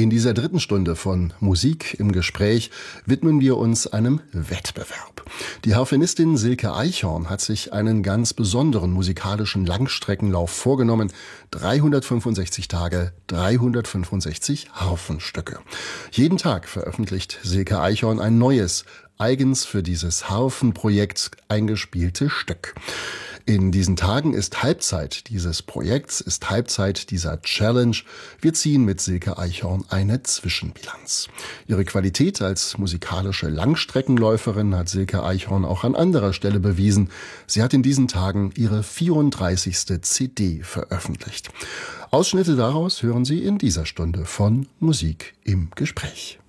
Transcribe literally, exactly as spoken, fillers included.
In dieser dritten Stunde von Musik im Gespräch widmen wir uns einem Wettbewerb. Die Harfenistin Silke Eichhorn hat sich einen ganz besonderen musikalischen Langstreckenlauf vorgenommen. dreihundertfünfundsechzig Tage, dreihundertfünfundsechzig Harfenstücke. Jeden Tag veröffentlicht Silke Eichhorn ein neues, eigens für dieses Harfenprojekt eingespieltes Stück. In diesen Tagen ist Halbzeit dieses Projekts, ist Halbzeit dieser Challenge. Wir ziehen mit Silke Eichhorn eine Zwischenbilanz. Ihre Qualität als musikalische Langstreckenläuferin hat Silke Eichhorn auch an anderer Stelle bewiesen. Sie hat in diesen Tagen ihre vierunddreißigste C D veröffentlicht. Ausschnitte daraus hören Sie in dieser Stunde von Musik im Gespräch.